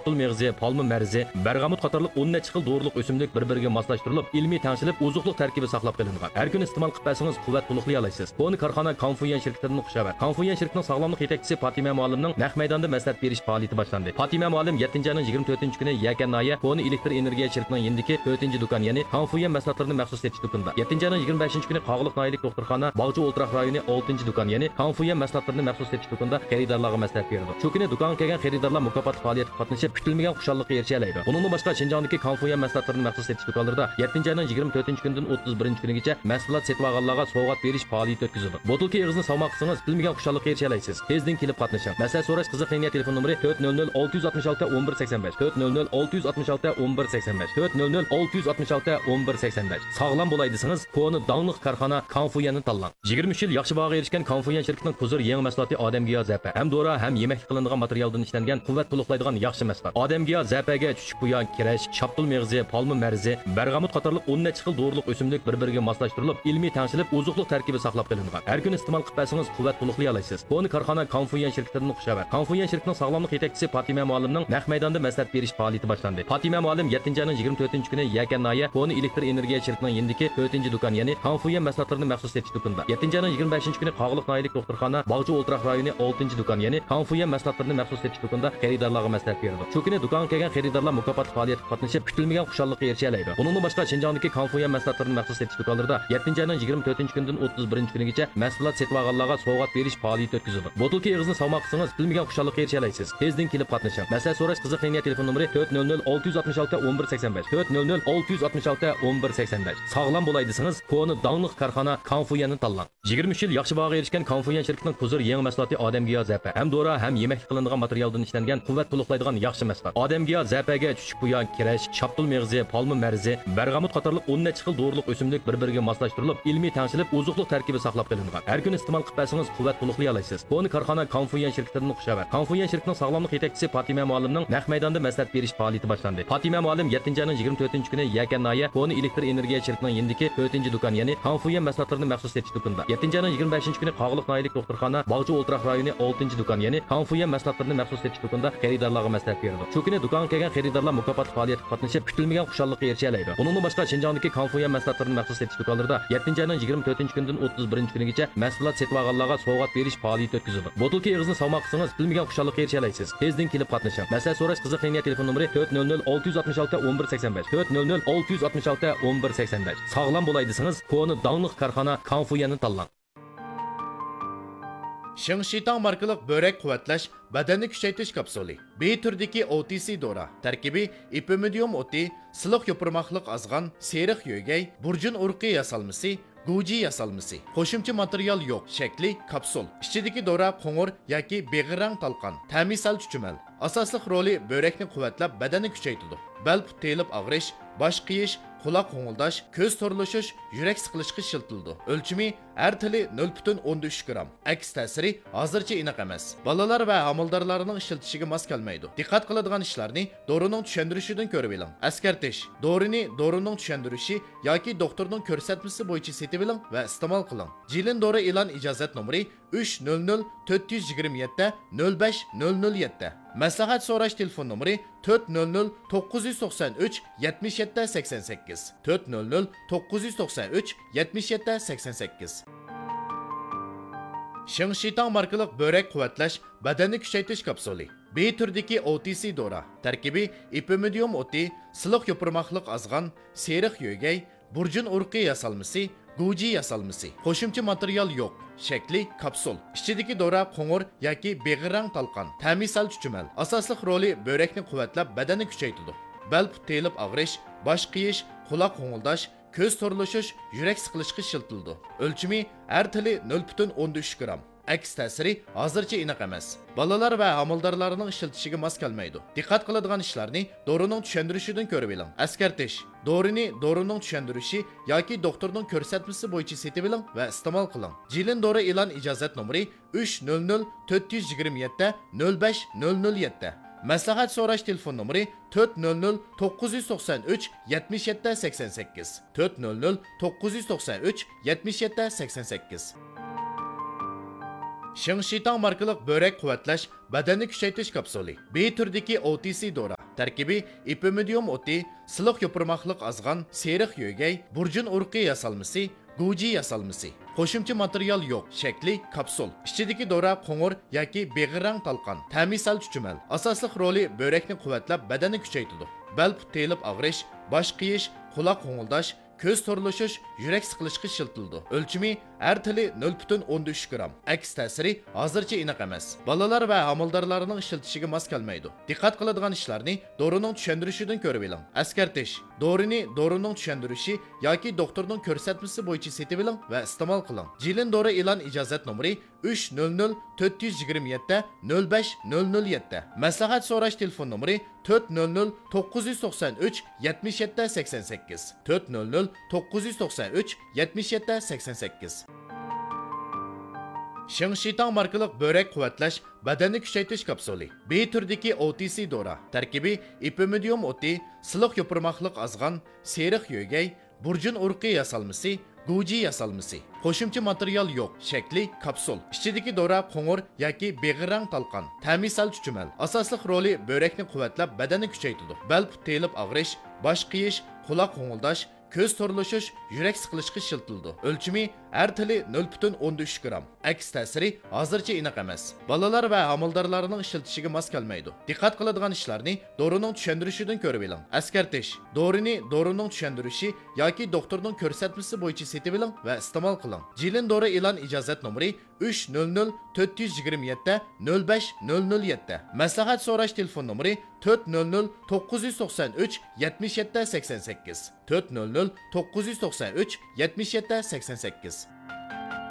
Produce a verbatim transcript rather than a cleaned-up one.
şaptul mevzi, palma mərzi, bergamot qatorliq o'n necha xil dorilik o'simlik bir-biriga moslashtirilib, ilmiy tanishilib, ozuqliq tarkibi saqlab qilingan. Har kun iste'mol qilib bersangiz quvvat to'liqlay olasiz. Buni korxona Konfuyan shirkatining xushxabar. Konfuyan shirkatining sog'lomlik yetakchisi Fatima muallimning naq maydonda maslahat berish faoliyati boshlandi. Fatima muallim yettinchi ayning yigirma to'rtinchi kuni Yakannoya Boni elektr energiya shirkatining yendiki to'rtinchi do'kon, ya'ni Konfuyan maslahatlarini maxsus setish do'konida. yettinchi ayning yigirma beshinchi kuni Qog'liq noyalik doktorxona Bog'chi o'ltiraq rayoni oltinchi do'kon, ya'ni Konfuyan maslahatlarini maxsus setish do'konida xaridorlarga maslahat berdi. Shu kuni do'konga kelgan xaridorlar mukofot faoliyatga qatnashib, kutilmagan xushonlikqa erisha oladi. Bundan boshqa Shinjongdagi Konfuyan maslahatlarini maxsus setish do'konlarida yettinchi ayning yigirma to'rtinchi kunidan o'ttiz birinchi kunigacha mahsulot setib olganlarga sovg'at berish faoliyati o'tkazildi. Botulka eg'izni salmoq qilsangiz, kutilmagan xushonlikqa erisha olasiz. Tezdan kelib qatnashing. Masala so'rash qiziq liniya telefon nomeri to'rt nol nol olti yuz oltmish olti o'n bir sakson besh to'rt nol nol olti yuz oltmish olti o'n bir sakson besh to'rt nol nol olti yuz oltmish olti o'n bir sakson besh. Sog'lom bo'lay desangiz, koni dongliq korxona Konfuyanni tanlang. yigirma uch yil yaxshi bahoga erishgan Konfuyan shirkatining Kuzur yangi mahsuloti odamga zapa, ham dora, ham yemak qilinadigan materialdan ishlangan quvvat to'liqlaydigan yaxshi mahsulot. Odamga zapaga chuchuk buyon, kirash, shaptul mevzi, palma mərzi, bergamot qatorliq o'n necha xil dorilik o'simlik bir-biriga moslashtirilib, ilmiy tanishilib, ozuqliq tarkibi saqlab qilingan. Har kun iste'mol qilib bersangiz quvvat to'liqlay olasiz. Buni korxona Konfuyan shirkatining xushxabar. Konfuyan shirkatining sog'lomlik yetakchisi Fatima muallimning naq maydonda maslahat berish faoliyati boshlandi. Fatima muallim yettinchi ayning yigirma to'rtinchi kuni Yakannoya Boni elektr energiya shirkatining yendiki to'rtinchi do'kon, ya'ni Konfuyan maslahatlarini maxsus setish do'konida. yettinchi ayning yigirma beshinchi kuni Qog'liq noyalik doktorxona Bog'chi o'ltiraq rayoni oltinchi do'kon, ya'ni Konfuyan maslahatlarini maxsus setish do'konida xaridorlarga maslahat berdi. Shu kuni do'konga kelgan xaridorlar mukofot faoliyatga qatnashib, kutilmagan xushonlikqa erisha oladi. Bundan boshqa Shinjongdagi Konfuyan maslahatlarini maxsus setish do'konlarida yettinchi ayning yigirma to'rtinchi kunidan o'ttiz birinchi kunigacha mahsulot setib olganlarga sovg'at berish faoliyati o'tkazildi. Botulka eg'izni salmoq qilsangiz, kutilmagan xushonlikqa erisha olasiz. Tezdan kelib qatnashing. Masala so'rash qiziq liniya telefon nomeri to'rt nol nol olti yuz oltmish olti o'n bir sakson besh to'rt nol nol olti yuz oltmish olti o'n bir sakson besh. Sog'lom bo'lay desangiz, koni dongliq korxona Konfuyanni tanlang. yigirma uch yil yaxshi bahoga erishgan Konfuyan shirkatining Kuzur yangi mahsuloti odamga zapa, ham dora, ham yemak qilinadigan materialdan ishlangan quvvat to'liqlaydigan yaxshi mahsulot. Odamga zapaga chuchuk buyon, kirash, shaptul mevzi, palma mərzi, bergamot qatorliq o'n necha xil dorilik o'simlik bir-biriga moslashtirilib, ilmiy tanishilib, ozuqliq tarkibi saqlab qilingan. Har kun iste'mol qilib bersangiz quvvat to'liqlay olasiz. Buni korxona Konfuyan shirkatining xushxabar. Konfuyan shirkatining sog'lomlik yetakchisi Fatima muallimning naq maydonda maslahat berish faoliyati boshlandi. Fatima muallim yettinchi ayning yigirma to'rtinchi kuni Yakannoya Boni elektr energiya shirkatining yendiki to'rtinchi do'kon, ya'ni Konfuyan maslahatlarini maxsus setish do'konida. yettinchi ayning yigirma beshinchi kuni Qog'liq noyalik doktorxona Bog'chi o'ltiraq rayoni oltinchi do'kon, ya'ni Konfuyan maslahatlarini maxsus setish do'konida xaridorlarga maslahat berdi. Shu kuni do'konga kelgan xaridorlar mukofot faoliyatga qatnashib, kutilmagan xushonlikqa erisha oladi. Bundan boshqa Shinjongdagi Konfuyan maslahatlarini maxsus setish do'konlarida yettinchi ayning yigirma to'rtinchi kunidan o'ttiz birinchi kunigacha mahsulot setib olganlarga sovg'at berish faoliyati o'tkazildi. Botulka eg'izni salmoq qilsangiz, kutilmagan xushonlikqa erisha olasiz. Tezdan kelib qatnashing. Masala so'rash qiziq liniya telefon nomeri to'rt nol nol olti yuz oltmish olti o'n bir sakson besh to'rt nol nol olti yuz oltmish olti o'n bir sakson besh. Sog'lom bo'lay desangiz, koni dongliq korxona Konfuyanni tanlang. Shingshitang markalik börek quvvatlash, badanni kuchaytirish kapsuli. B turdagi O T C dora. Tarkibi ipimidium o'ti, siliq yo'pirmoqliq azg'an, seriq yo'gay, burjun urqi yasalmasi, Guji yasalmasi. Qo'shimcha material yo'q. Shakli kapsul. Ichidagi dora qo'ng'ir yoki beg'irang talqon. Ta'misal chuchumal. Asosli roli börekni quvvatlab, badanni kuchaytiradi. Bel telib og'rish, bosh qiyish, quloq qo'ng'ildash, ko'z to'rlashish, yurak siqilishga shiltildi. O'lchimi har tili nol butun o'n uch gram. Aks ta'siri hozircha aniq emas. Bolalar va homildorlarning ishiltishiga mos kelmaydi. Diqqat qiladigan ishlarni dorining tushuntirishidan ko'rib oling. Askartish: dorini dorining tushuntirishi yoki doktorning ko'rsatmasi bo'yicha setib oling va iste'mol qiling. Jilin dori e'lon ijozat nomeri uch nol nol to'rt yuz yigirma yetti nol besh nol nol yetti. Maslahat so'rash telefon nomeri to'rt nol nol to'qqiz yuz to'qson uch yetmish yetti sakson sakkiz to'rt nol nol to'qqiz yuz to'qson uch yetmish yetti sakson sakkiz. Shingshitang markalik börek quvvatlash, badanni kuchaytirish kapsuli. B turdagi O T C dora. Tarkibi ipimidium o'ti, siliq yo'pirmoqliq azg'an, seriq yo'gay, burjun urqi yasalmasi, Guji yasalmasi. Qo'shimcha material yo'q. Shakli kapsul. Ichidagi dora qo'ng'ir yoki beg'irang talqon. Ta'misal chuchumal. Asosli roli börekni quvvatlab, badanni kuchaytiradi. Bel telib og'rish, bosh qiyish, quloq qo'ng'ildash, ko'z to'rlashish, yurak siqilishga shiltildi. O'lchimi har tili nol butun o'n uch gram. Aks ta'siri hozircha aniq emas. Bolalar va homildorlarning ishiltishiga mos kelmaydi. Diqqat qiladigan ishlarni dorining tushuntirishidan ko'rib oling. Askartish: dorini dorining tushuntirishi yoki doktorning ko'rsatmasi bo'yicha setib oling va iste'mol qiling. Jilin dori e'lon ijozat nomeri uch nol nol to'rt yuz yigirma yetti nol besh nol nol yetti. Maslahat so'rash telefon nomeri to'rt nol nol to'qqiz yuz to'qson uch yetmish yetti sakson sakkiz to'rt nol nol to'qqiz yuz to'qson uch yetmish yetti sakson sakkiz. Shingshitang markalik börek quvvatlash, badanni kuchaytirish kapsuli. B turdagi O T C dora. Tarkibi ipimidium oti, siliq yopurmaqliq azğan, seriq yo'gay, burjun urqi yasalmasi, guji yasalmasi. Qo'shimcha material yo'q, shakli kapsul. Ichidagi dora qo'ng'ir yoki beg'irrang talqon. Ta'mi sal chuchumal. Asosli roli börekni quvvatlab, badanni kuchaytiradi. Bel put telib og'rish, bosh qiyish, quloq qo'ng'ildash, ko'z to'rlashish, yurak siqilishga shiltildi. O'lchimi har tili nol butun o'n uch gram. Aks ta'siri hozircha aniq emas. Bolalar va homildorlarning ishiltishiga mos kelmaydi. Diqqat qiladigan ishlarni dorining tushuntirishidan ko'rib oling. Askartish: dorini dorining tushuntirishi yoki doktorning ko'rsatmasi bo'yicha setib oling va iste'mol qiling. Jilin dori e'lon ijozat nomeri uch nol nol to'rt yuz yigirma yetti nol besh nol nol yetti. Maslahat so'rash telefon nomeri to'rt nol nol to'qqiz yuz to'qson uch yetmish yetti sakson sakkiz to'rt nol nol to'qqiz yuz to'qson uch yetmish yetti sakson sakkiz. Shingshitang markalik börek quvvatlash, badanni kuchaytirish kapsuli. B turdagi O T C dora. Tarkibi ipimidium oti, siliq yopurmaqliq azğan, seriq yo'gay, burjun urqi yasalmasi, guji yasalmasi. Qo'shimcha material yo'q, shakli kapsul. Ichidagi dora qo'ng'ir yoki beg'irrang talqon. Ta'mi sal chuchumal. Asosli roli börekni quvvatlab, badanni kuchaytiradi. Bel put telib og'rish, bosh qiyish, quloq qo'ng'ildash, ko'z to'rlashish, yurak siqilishga shiltildi. O'lchimi har tili nol butun o'n uch gram. Aks ta'siri hozircha aniq emas. Bolalar va homildorlarning ishiltishiga mos kelmaydi. Diqqat qiladigan ishlarni dorining tushuntirishidan ko'rib oling. Askartish: dorini dorining tushuntirishi yoki doktorning ko'rsatmasi bo'yicha setib oling va iste'mol qiling. Jilin dori e'lon ijozat nomeri uch nol nol to'rt yuz yigirma yetti nol besh nol nol yetti. Maslahat so'rash telefon nomeri to'rt nol nol to'qqiz yuz to'qson uch yetmish yetti sakson sakkiz to'rt nol nol to'qqiz yuz to'qson uch yetmish yetti sakson sakkiz.